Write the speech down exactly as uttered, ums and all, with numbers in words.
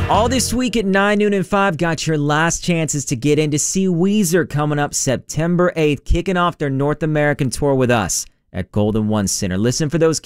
All this week at nine, noon, and five, got your last chances to get in to see Weezer coming up September eighth, kicking off their North American tour with us at Golden One Center. Listen for those